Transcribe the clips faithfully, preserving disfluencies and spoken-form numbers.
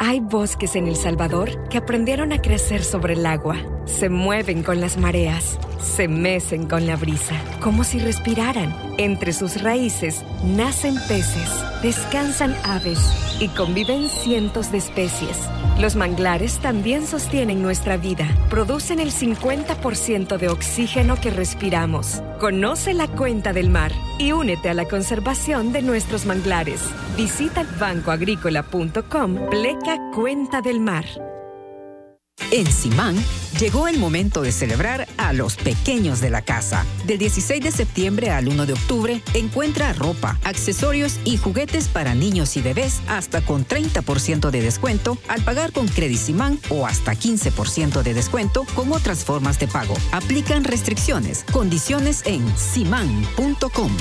Hay bosques en El Salvador que aprendieron a crecer sobre el agua. Se mueven con las mareas, se mecen con la brisa, como si respiraran. Entre sus raíces nacen peces, descansan aves y conviven cientos de especies. Los manglares también sostienen nuestra vida. Producen el cincuenta por ciento de oxígeno que respiramos. Conoce la cuenta del mar y únete a la conservación de nuestros manglares. Visita banco agrícola punto com pleca Cuenta del Mar. En Simán llegó el momento de celebrar a los pequeños de la casa. Del dieciséis de septiembre al uno de octubre, encuentra ropa, accesorios y juguetes para niños y bebés hasta con treinta por ciento de descuento al pagar con Credicimán o hasta quince por ciento de descuento con otras formas de pago. Aplican restricciones, condiciones en simán punto com.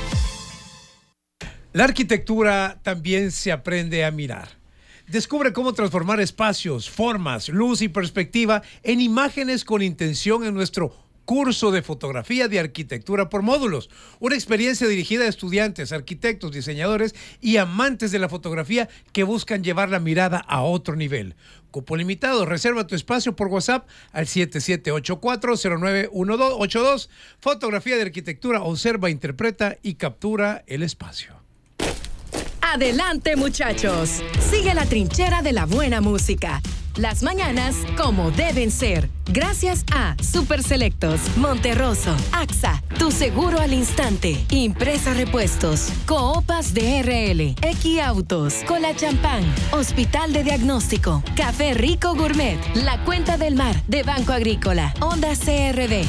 La arquitectura también se aprende a mirar. Descubre cómo transformar espacios, formas, luz y perspectiva en imágenes con intención en nuestro curso de fotografía de arquitectura por módulos. Una experiencia dirigida a estudiantes, arquitectos, diseñadores y amantes de la fotografía que buscan llevar la mirada a otro nivel. Cupo limitado. Reserva tu espacio por WhatsApp al siete siete ocho cuatro cero nueve uno dos ocho dos. Fotografía de arquitectura. Observa, interpreta y captura el espacio. Adelante, muchachos. Sigue la trinchera de la buena música. Las mañanas como deben ser. Gracias a Super Selectos, Monterroso, A X A, Tu Seguro al Instante, Impresa Repuestos, Coopas D R L, Equiautos, Cola Champán, Hospital de Diagnóstico, Café Rico Gourmet, La Cuenta del Mar de Banco Agrícola, Honda C R B.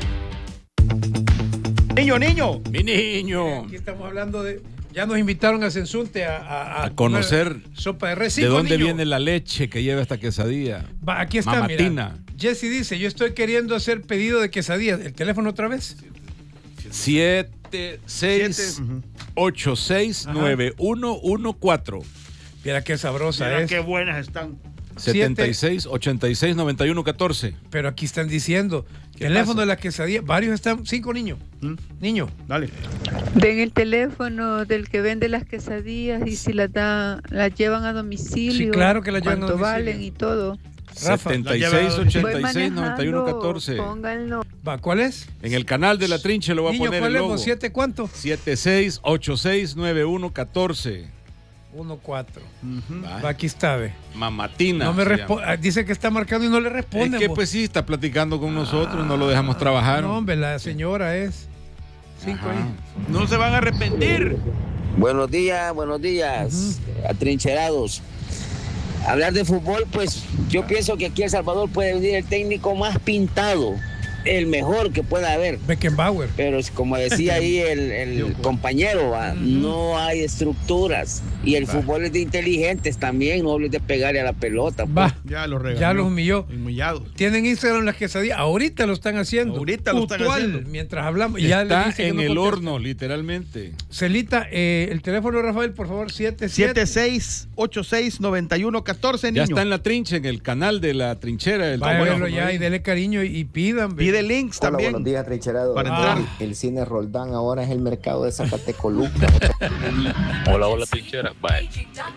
Niño, niño. Mi niño. Aquí estamos hablando de... Ya nos invitaron a Sensunte a, a, a conocer sopa de res. de dónde niño. viene la leche que lleva esta quesadilla. Va, aquí está, Mamatina. Mira. Jesse dice, yo estoy queriendo hacer pedido de quesadillas. ¿El teléfono otra vez? siete seis ocho seis nueve uno uno cuatro. Mira qué sabrosa Mira es. qué buenas están. setenta y seis ochenta y seis noventa y uno catorce. Pero aquí están diciendo, teléfono pasa? de la quesadilla, varios están, cinco niños. ¿Mm? Niño. Dale. Den el teléfono del que vende las quesadillas y si las da, las llevan a domicilio. Sí, claro que las llevan a domicilio. Cuánto valen y todo. Rafa, setenta y seis ochenta y seis noventa y uno catorce. Pónganlo. Va, ¿cuál es? En el canal de La Trinche lo va Niño, a poner ¿cuál el logo. es? ¿Siete cuánto? siete seis ocho seis nueve uno catorce. uno cuatro. Uh-huh. Va, aquí está, ve. Mamatina. No me respo- dice que está marcando y no le responde. Es que pues sí, está platicando con nosotros, ah, no lo dejamos trabajar. No, hombre, la señora es. Cinco ahí. No se van a arrepentir. Buenos días, buenos días, uh-huh. atrincherados. Hablar de fútbol, pues yo pienso que aquí en El Salvador puede venir el técnico más pintado, el mejor que pueda haber. Beckenbauer. Pero como decía ahí el, el compañero, ¿va? Uh-huh. no hay estructuras. Y el va. fútbol es de inteligentes también, no hables de pegarle a la pelota. Va. Pues. Ya los regaló. Ya los humilló. Humillados. Tienen Instagram las quesadillas. Ahorita lo están haciendo. Ahorita lo están haciendo. Mientras hablamos. Está ya le en no el contesta. horno, literalmente. Celita, eh, el teléfono de Rafael, por favor, siete seis ocho seis nueve uno catorce, niño. Ya está en La Trinche, en el canal de La Trinchera. El Vaya a verlo ya y dele cariño y, y pidan. Pide links Hola, también. Buenos días, trincherados. Para ah. entrar. El, el cine Roldán ahora es el mercado de Zacatecoluca. Hola, hola, trinchera. Bye.